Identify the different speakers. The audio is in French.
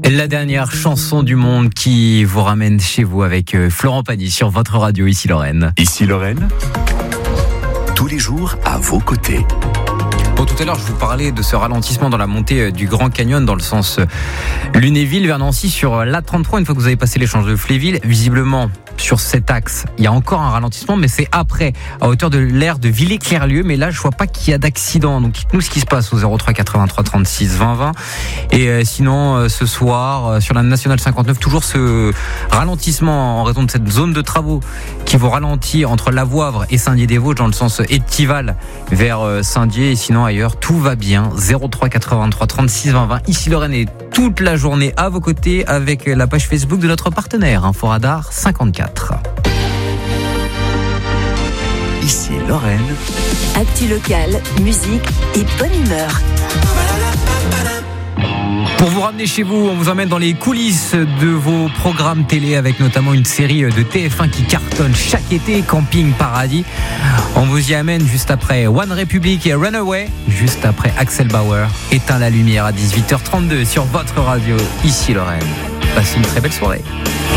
Speaker 1: La dernière chanson du monde qui vous ramène chez vous avec Florent Pagny sur votre radio, ici Lorraine.
Speaker 2: Ici Lorraine, tous les jours à vos côtés.
Speaker 1: Bon, tout à l'heure, je vous parlais de ce ralentissement dans la montée du Grand Canyon dans le sens Lunéville vers Nancy sur l'A33. Une fois que vous avez passé l'échange de Fléville, visiblement sur cet axe, il y a encore un ralentissement, mais c'est après, à hauteur de l'aire de Villers-Clerlieu. Mais là, je vois pas qu'il y a d'accident. Donc, dites-nous ce qui se passe au 03 83 36 20 20. Et sinon, ce soir, sur la Nationale 59, toujours ce ralentissement en raison de cette zone de travaux qui vous ralentit entre Lavoivre et Saint-Dié-des-Vosges dans le sens Étival vers Saint-Dié. Et sinon, ailleurs, tout va bien. 03 83 36 20 20. Ici Lorraine est toute la journée à vos côtés avec la page Facebook de notre partenaire Inforadar 54.
Speaker 2: Ici Lorraine.
Speaker 3: Actu locale, musique et bonne humeur.
Speaker 1: Pour vous ramener chez vous, on vous emmène dans les coulisses de vos programmes télé avec notamment une série de TF1 qui cartonne chaque été, Camping Paradis. On vous y amène juste après One Republic et Runaway, juste après Axel Bauer. Éteins la lumière à 18h32 sur votre radio, ici Lorraine. Passez une très belle soirée.